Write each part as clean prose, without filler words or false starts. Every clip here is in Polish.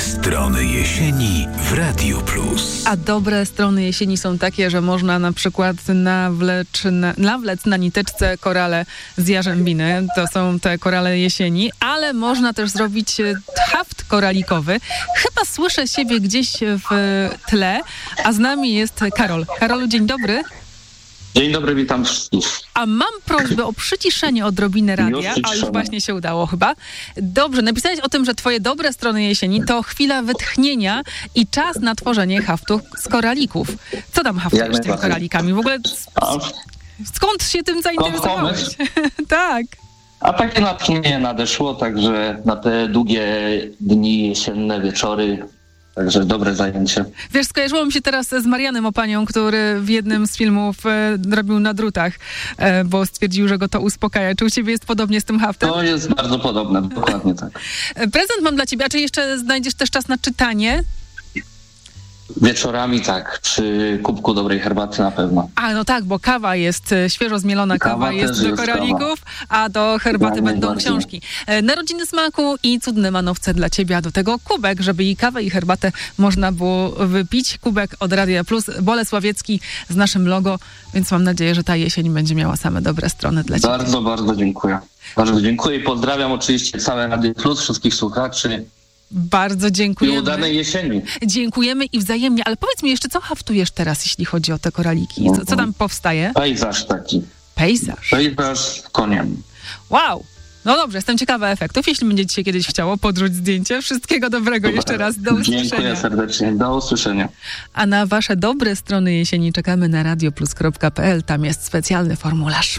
strony jesieni w Radiu Plus. A dobre strony jesieni są takie, że można na przykład nawlec na niteczce korale z jarzębiny. To są te korale jesieni, ale można też zrobić haft koralikowy. Chyba słyszę siebie gdzieś w tle, a z nami jest Karol. Karolu, dzień dobry. Dzień dobry, witam wszystkich. A mam prośbę o przyciszenie odrobinę radia, a już właśnie się udało chyba. Dobrze, napisałeś o tym, że twoje dobre strony jesieni to chwila wytchnienia i czas na tworzenie haftów z koralików. Co tam haftujesz tymi koralikami? W ogóle skąd się tym zainteresowałeś? Tak. A takie natchnienie nadeszło, także na te długie dni, jesienne wieczory. Także dobre zajęcie. Wiesz, skojarzyło mi się teraz z Marianem Opanią, który w jednym z filmów robił na drutach, bo stwierdził, że go to uspokaja. Czy u ciebie jest podobnie z tym haftem? To jest bardzo podobne, dokładnie tak. Prezent mam dla ciebie, a czy jeszcze znajdziesz też czas na czytanie? Wieczorami tak, przy kubku dobrej herbaty na pewno. A no tak, bo kawa jest, świeżo zmielona kawa jest do koralików, a do herbaty będą książki. Narodziny smaku i cudne manowce dla ciebie, a do tego kubek, żeby i kawę i herbatę można było wypić. Kubek od Radia Plus, Bolesławiecki z naszym logo, więc mam nadzieję, że ta jesień będzie miała same dobre strony dla ciebie. Bardzo, bardzo dziękuję. Bardzo dziękuję i pozdrawiam oczywiście całe Radio Plus, wszystkich słuchaczy. Bardzo dziękujemy. I udanej jesieni. Dziękujemy i wzajemnie. Ale powiedz mi jeszcze, co haftujesz teraz, jeśli chodzi o te koraliki? Co tam powstaje? Pejzaż taki. Pejzaż? Pejzaż z koniem. Wow! No dobrze, jestem ciekawa efektów. Jeśli będzie ci się kiedyś chciało, podrzuć zdjęcie. Wszystkiego dobrego jeszcze raz. Do usłyszenia. Dziękuję serdecznie. Do usłyszenia. A na wasze dobre strony jesieni czekamy na radioplus.pl. Tam jest specjalny formularz.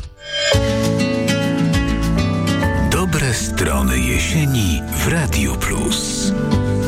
Dobre strony jesieni w Radiu Plus.